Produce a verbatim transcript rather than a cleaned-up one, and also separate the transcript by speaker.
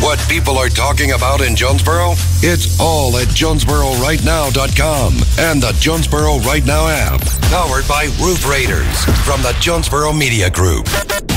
Speaker 1: What people are talking about in Jonesboro? It's all at Jonesboro Right Now dot com and the Jonesboro Right Now app. Powered by Roof Raiders from the Jonesboro Media Group.